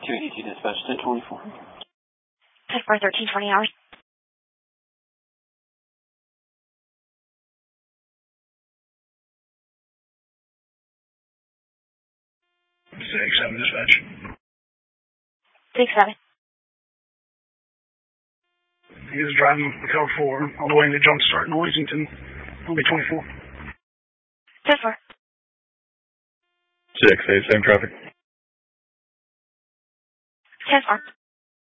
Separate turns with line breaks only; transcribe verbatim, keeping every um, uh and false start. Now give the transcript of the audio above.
two eighty-two dispatch, ten twenty-four.
ten four, thirteen twenty hours.
six seven dispatch.
six seven.
He is driving the cover four all the way into Jumpstart in Lexington. It'll be twenty-four.
ten four.
six eight, same traffic.
ten four.